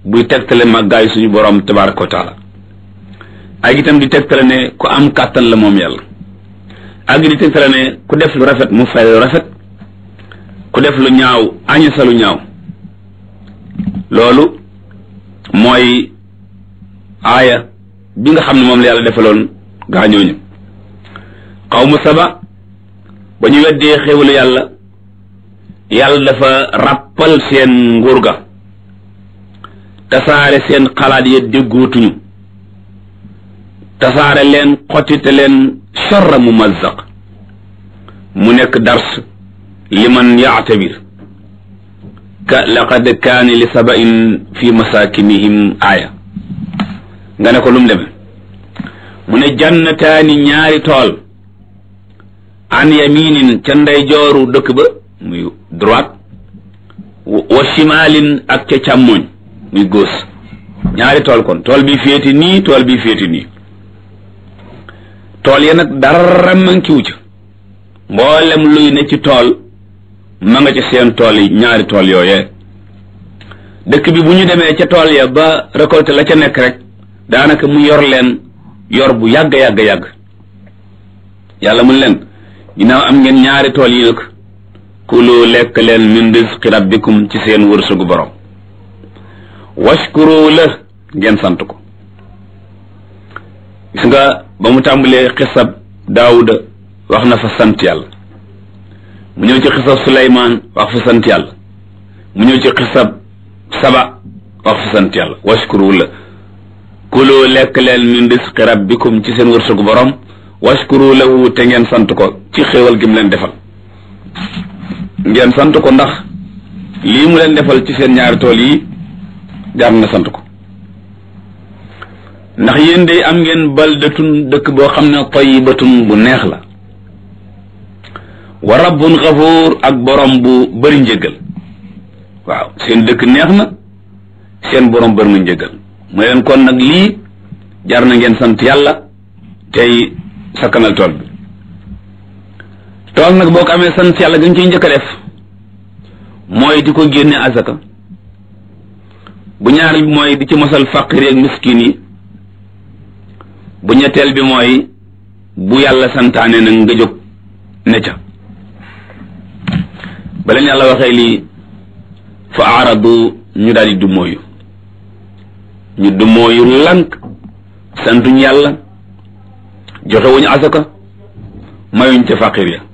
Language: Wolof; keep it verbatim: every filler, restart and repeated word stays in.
buy tegtale màggaay suñu borom tabaraka wa taala ak itam di tegtale ne ku am kàttan la moom yàlla ak di tegtale ne ku def lu rafet mu fay lu rafet ku def lu ñaaw añasa lu ñaaw loolu mooy aaya bi nga xam ne moom la yàlla defaloon gaañooñu xawmu saba ba ñu weddee xéwalu yàlla yàlla dafa ràppal seen nguur ga tasaare seen xalaat ya déggootuñu tasaare leen xottite leen sharra mumazzaq mu nekk dars liman yaatabir ka laqad kaani li sabain fi masakinihim aaya nga ne ko lum deme mu ne jannataani ñaari tool an yaminin ca ndeyjooru dëkk ba muy droite wa shimalin ak ca càmmoñ muy gauche ñaari tool kon tool bi féeti nii tool bi féeti nii tool ya nag dara mankiwu ca mboolem luy ne ci tool ma nga ci seen tool yi ñaari tool yooyee dëkk bi bu ñu demee ca tool ya ba récolter la ca nekk rek daanaka mu yor leen yor bu yàgg yàgg yàgg yàlla mun leen ginnaaw am ngeen ñaari tool yi nag kulu lekk leen min rizqi rabbikum ci seen wërsëgu borom washkuru la ngeen sant ko gis nga ba mu tàmbalee xisab daawuda wax na fa sant yàlla mu ñëw ci xisab suleymaan wax fa sant yàlla mu ñëw ci xisab saba wax fa sant yàlla washkuru la kulu lekk leen min rizqi rabbikum ci seen wërsëgu borom washkuru lahu te ngeen sant ko ci xéewal gi mu leen defal ngeen sant ko ndax lii mu leen defal ci seen ñaari tool yi jaar na sant ko ndax yéen de am ngeen baldatun dëkk boo xam ne tayyibatun bu neex la wa rabbun xafuur ak borom bu bëri njëggal waaw seen dëkk neex na seen borom bëri na njëggal mu leen kon nag lii jar na ngeen sant yàlla tey sakkanal tool bi tool nag boo ko amee sant yàlla gën ciy njëkk a def mooy di ko génne azaka bu ñaareel bi mooy di ci mosal faqir ak miskin yi bu ñetteel bi mooy bu yàlla santaane nag nga jóg ne ca ba leen yàlla waxee lii fa aaradu ñu daal di dummóoyu ñu dummóoyu lank santuñ yàlla joxewuñu azaka mayuñ ca faqir ya